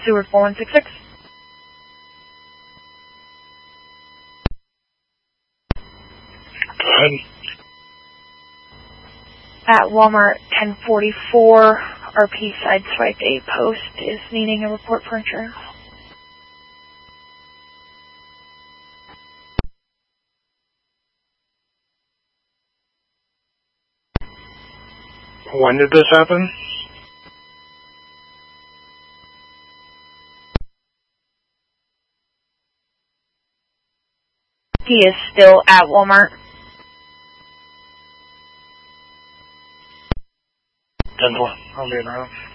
Seward 4166. Go ahead. At Walmart 1044, RP sideswiped a post, is needing a report for insurance. When did this happen? He is still at Walmart. 10-4. I'll be around.